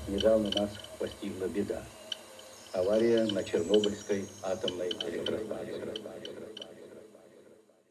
Недавно нас постигла беда. Авария на Чернобыльской атомной электростанции.